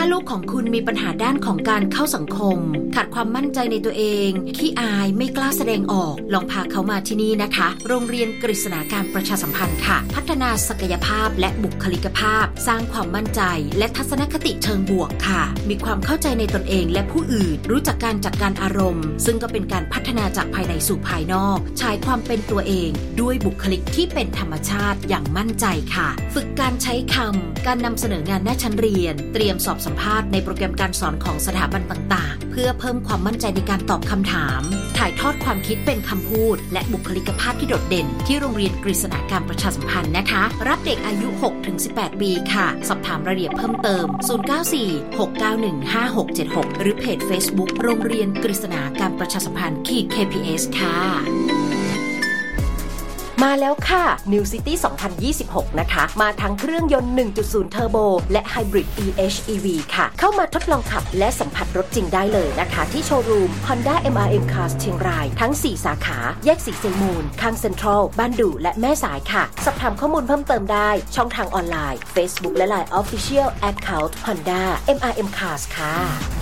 ลูกของคุณมีปัญหาด้านของการเข้าสังคมขาดความมั่นใจในตัวเองขี้อายไม่กล้าแสดงออกลองพาเขามาที่นี่นะคะโรงเรียนกฤษณาการประชาสัมพันธ์ค่ะพัฒนาศักยภาพและบุคลิกภาพสร้างความมั่นใจและทัศนคติเชิงบวกค่ะมีความเข้าใจในตนเองและผู้อื่นรู้จักการจัดการอารมณ์ซึ่งก็เป็นการพัฒนาจากภายในสู่ภายนอกใช้ความเป็นตัวเองด้วยบุคลิกที่เป็นธรรมชาติอย่างมั่นใจค่ะฝึกการใช้คำการนำเสนองานหน้าชั้นเรียนเตรียมสอบสัมภาษณ์ในโปรแกรมการสอนของสถาบันต่างๆเพื่อเพิ่มความมั่นใจในการตอบคำถามถ่ายทอดความคิดเป็นคำพูดและบุคลิกภาพที่โดดเด่นที่โรงเรียนกฤษณาการประชาสัมพันธ์นะคะรับเด็กอายุ 6-18 ปีค่ะสอบถามรายละเอียดเพิ่มเติม0946915676หรือเพจ Facebook โรงเรียนกฤษณาการประชาสัมพันธ์ KPS ค่ะมาแล้วค่ะ New City 2026 นะคะมาทั้งเครื่องยนต์ 1.0 Turbo และ Hybrid EHEV ค่ะเข้ามาทดลองขับและสัมผัสรถจริงได้เลยนะคะที่โชว์รูม Honda MRM Cars เชียงรายทั้ง 4 สาขาแยกสีเซลมูลข้างเซ็นทรัลบ้านดูและแม่สายค่ะสอบถามข้อมูลเพิ่มเติมได้ช่องทางออนไลน์ Facebook และ Line Official Account Honda MRM Cars ค่ะ